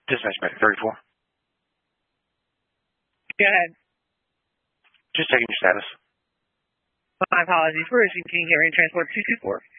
Dispatch back 34. Go ahead. Just checking your status. My apologies. We're issuing King Hearing Transport 224.